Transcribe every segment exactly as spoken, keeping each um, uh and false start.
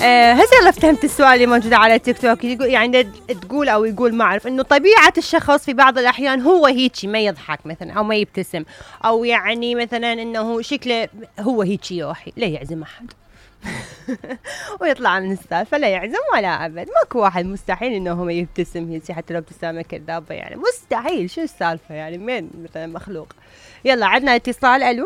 آه هسه يلا فهمت السؤال اللي موجود على تيك توك، يقول يعني تقول او يقول ما اعرف انه طبيعه الشخص في بعض الاحيان هو هيجي ما يضحك مثلا او ما يبتسم، او يعني مثلا انه شكله هو هيجي يوحي، لا يعزم احد ويطلع من السالفه، لا يعزم ولا ابد، ماكو واحد مستحيل انه ما يبتسم هيجي حتى لو ابتسامه كذابه، يعني مستحيل. شو السالفه يعني؟ مين مثلا مخلوق؟ يلا عندنا اتصال. الو،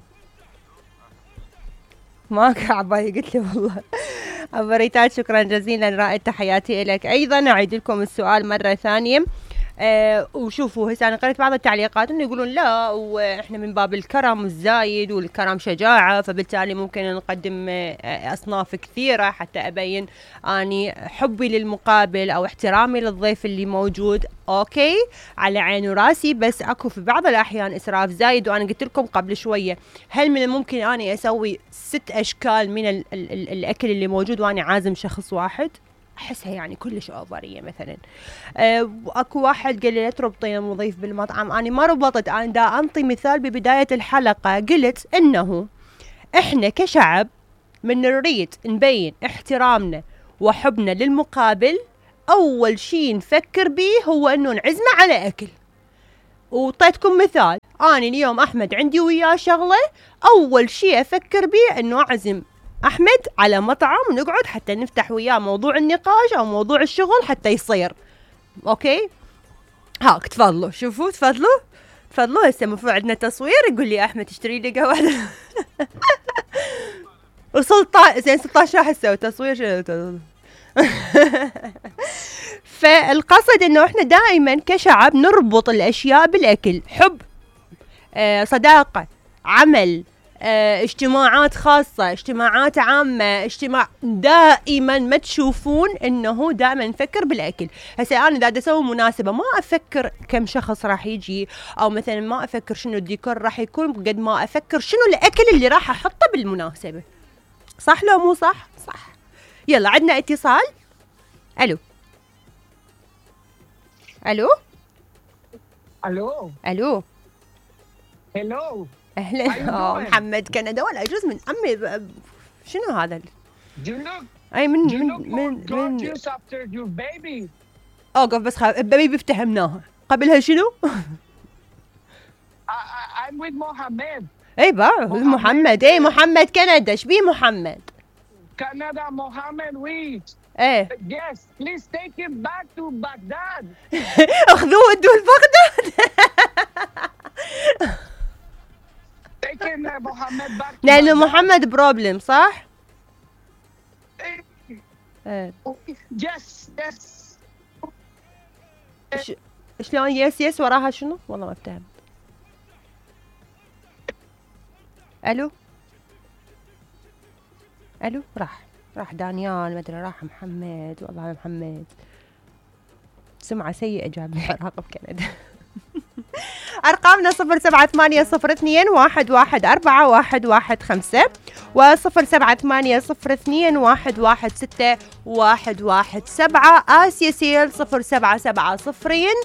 ما عبالي قلت له والله. عبريتات، شكرا جزيلا رائد، تحياتي لك. ايضا اعيد لكم السؤال مره ثانيه. آه وشوفوا هسه انا قريت بعض التعليقات انه يقولون لا واحنا من باب الكرم الزايد، والكرم شجاعه، فبالتالي ممكن نقدم آه اصناف كثيره حتى ابين اني حبي للمقابل او احترامي للضيف اللي موجود. اوكي، على عيني وراسي، بس اكو في بعض الاحيان اسراف زايد. وانا قلت لكم قبل شويه هل من الممكن اني اسوي ست اشكال من ال ال ال الاكل اللي موجود واني عازم شخص واحد؟ احسها يعني كلش اوفريه مثلا. أه اكو واحد قال لي لا تربطين المضيف بالمطعم، انا ما ربطت، انا دا انطي مثال ببدايه الحلقه، قلت انه احنا كشعب من نريد نبين احترامنا وحبنا للمقابل، اول شيء نفكر به هو انه نعزمه على اكل. وطيتكم مثال، انا اليوم احمد عندي وياه شغله، اول شيء افكر به انه اعزم احمد على مطعم ونقعد حتى نفتح وياه موضوع النقاش او موضوع الشغل حتى يصير. اوكي، هاك تفضلوا، شوفوا تفضلوا تفضلوا. هسه المفروض عندنا تصوير، يقول لي احمد تشتري لي قهوه وسلطان زين ستاشر راح اسوي تصوير شنو. فالقصد انه احنا دائما كشعب نربط الاشياء بالاكل، حب، آه صداقه، عمل، اه اجتماعات خاصة، اجتماعات عامة، اجتماع، دائما ما تشوفون انه دائما نفكر بالاكل. هسه انا اذا اسوي مناسبة ما افكر كم شخص راح يجي، او مثلا ما افكر شنو الديكور راح يكون، قد ما افكر شنو الاكل اللي راح احطه بالمناسبة. صح لو مو صح؟ صح. يلا عندنا اتصال. الو الو الو الو هلو اهلا. اه محمد كندا ولا يجوز من امي ب... شنو هذا؟ اي من من من من من اوقف بس خلاص بيبي افتهمناها. قبلها شنو؟ I'm with محمد. اي با محمد. اي محمد كندا. ايش بيه محمد؟ كندا محمد وي. ايه yes please take him back to Baghdad. اخذوه ودوه لبغداد. take him محمد back to لانه محمد بروبلم صح؟ ايه yes yes. شلون يس يس وراها شنو؟ والله ما افتهم. الو الو راح راح دانيال، ما ادري راح محمد، والله محمد سمعة سيئة جاب العراق بكندا. أرقامنا صفر سبعة ثمانية صفر اثنين واحد واحد أربعة واحد واحد خمسة وصفر سبعة ثمانية صفر اثنين واحد واحد ستة واحد واحد سبعة. آسيا سيل صفر سبعة سبعة صفرين